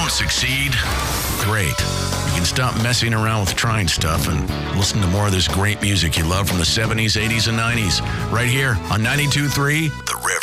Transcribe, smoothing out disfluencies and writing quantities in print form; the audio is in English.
don't succeed? Great. You can stop messing around with trying stuff and listen to more of this great music you love from the 70s, 80s, and 90s right here on 92.3 The River.